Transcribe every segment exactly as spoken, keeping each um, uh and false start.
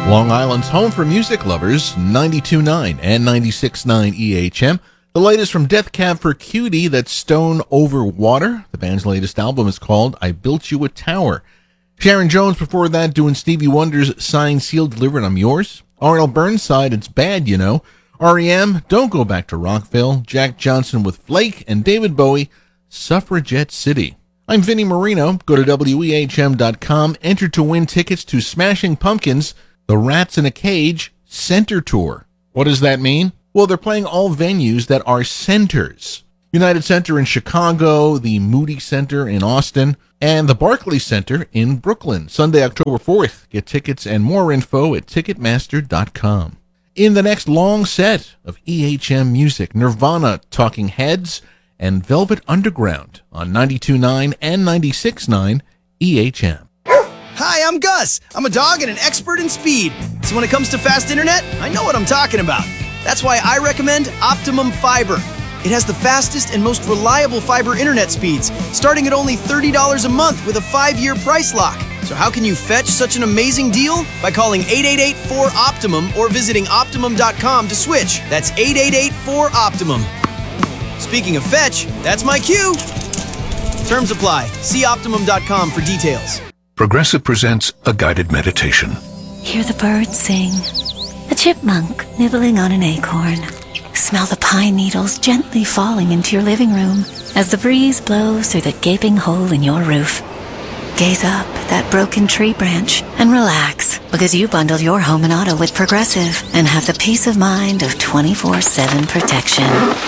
Long Island's home for music lovers, ninety-two point nine and ninety-six point nine E H M. The latest from Death Cab for Cutie, that's Stone Over Water. The band's latest album is called I Built You a Tower. Sharon Jones before that doing Stevie Wonder's Signed, Sealed, Delivered, I'm Yours. R L Burnside, It's Bad, You Know. R E M, Don't Go Back to Rockville. Jack Johnson with Flake. And David Bowie, Suffragette City. I'm Vinnie Marino. Go to W E H M dot com. Enter to win tickets to Smashing Pumpkins, The Rats in a Cage Center Tour. What does that mean? Well, they're playing all venues that are centers. United Center in Chicago, the Moody Center in Austin, and the Barclays Center in Brooklyn. Sunday, October fourth. Get tickets and more info at Ticketmaster dot com. In the next long set of E H M music, Nirvana, Talking Heads, and Velvet Underground on ninety-two point nine and ninety-six point nine E H M. Hi, I'm Gus. I'm a dog and an expert in speed. So when it comes to fast internet, I know what I'm talking about. That's why I recommend Optimum Fiber. It has the fastest and most reliable fiber internet speeds, starting at only thirty dollars a month with a five-year price lock. So how can you fetch such an amazing deal? By calling eight eight eight, four, OPTIMUM or visiting Optimum dot com to switch. That's eight eight eight, four, OPTIMUM. Speaking of fetch, that's my cue. Terms apply. See Optimum dot com for details. Progressive presents a guided meditation. Hear the birds sing. A chipmunk nibbling on an acorn. Smell the pine needles gently falling into your living room as the breeze blows through the gaping hole in your roof. Gaze up at that broken tree branch and relax, because you bundled your home and auto with Progressive and have the peace of mind of twenty-four seven protection.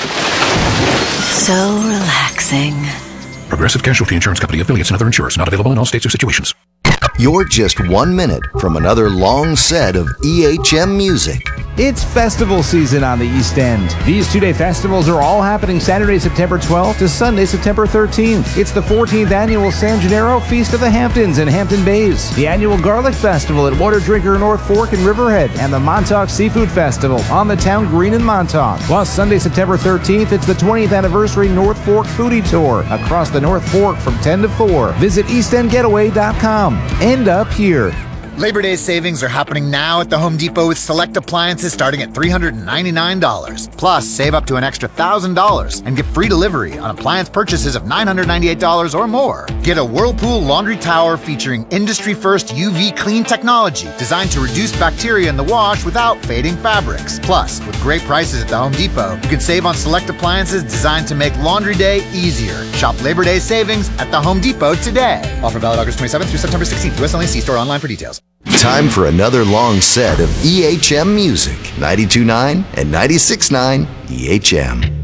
So relaxing. Progressive Casualty Insurance Company, affiliates, and other insurers. Not available in all states or situations. You're just one minute from another long set of E H M music. It's festival season on the East End. These two-day festivals are all happening Saturday, September twelfth to Sunday, September thirteenth. It's the fourteenth annual San Gennaro Feast of the Hamptons in Hampton Bays, the annual Garlic Festival at Water Drinker North Fork and Riverhead, and the Montauk Seafood Festival on the town green in Montauk. Plus, Sunday, September thirteenth, it's the twentieth anniversary North Fork Foodie Tour across the North Fork from ten to four. Visit east end getaway dot com. End up here. Labor Day savings are happening now at the Home Depot with select appliances starting at three hundred ninety-nine dollars. Plus, save up to an extra one thousand dollars and get free delivery on appliance purchases of nine hundred ninety-eight dollars or more. Get a Whirlpool laundry tower featuring industry-first U V clean technology designed to reduce bacteria in the wash without fading fabrics. Plus, with great prices at the Home Depot, you can save on select appliances designed to make laundry day easier. Shop Labor Day savings at the Home Depot today. Offer valid August twenty-seventh through September sixteenth. U S only. See store online for details. Time for another long set of E H M music. ninety-two point nine and ninety-six point nine E H M.